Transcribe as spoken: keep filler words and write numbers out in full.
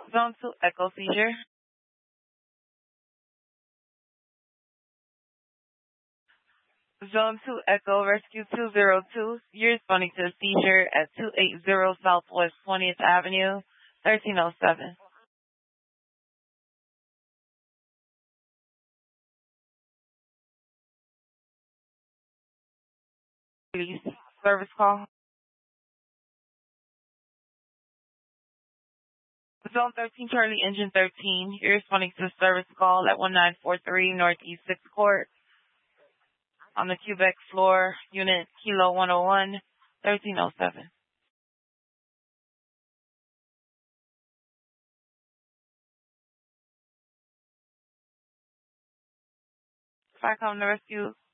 Zone two, Echo seizure. Zone two, Echo Rescue two zero two. You're responding to a seizure at two eighty Southwest twentieth Avenue, thirteen oh seven. Police service call. Zone thirteen, Charlie Engine thirteen. You're responding to a service call at one nine four three Northeast sixth Court on the Quebec floor, Unit Kilo one oh one, thirteen oh seven. If I come to rescue,